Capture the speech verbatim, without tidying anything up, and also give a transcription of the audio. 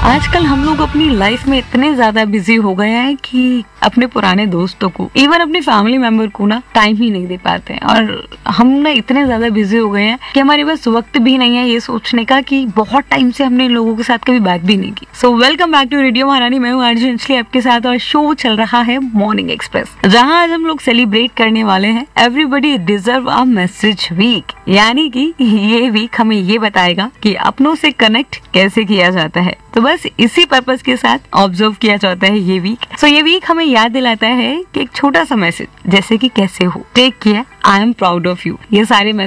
आजकल हम लोग अपनी लाइफ में इतने ज्यादा बिजी हो गए हैं कि अपने पुराने दोस्तों को, इवन अपने फैमिली मेंबर को ना टाइम ही नहीं दे पाते हैं। और हम ना इतने ज्यादा बिजी हो गए हैं कि हमारे पास वक्त भी नहीं है ये सोचने का कि बहुत टाइम से हमने इन लोगों के साथ कभी बात भी नहीं की। So welcome back to radio महारानी, मैं हूँ आरजे अंजलि आपके साथ और शो चल रहा है मॉर्निंग एक्सप्रेस, जहाँ आज हम लोग सेलिब्रेट करने वाले हैं everybody deserve a message week. यानी कि ये वीक हमें ये बताएगा कि अपनों से कनेक्ट कैसे किया जाता है। तो बस इसी पर्पस के साथ ऑब्जर्व किया जाता है ये वीक। सो so, ये वीक हमें याद दिलाता है कि एक छोटा सा मैसेज, जैसे कि कैसे हो, take care, I am proud of you, ये सारे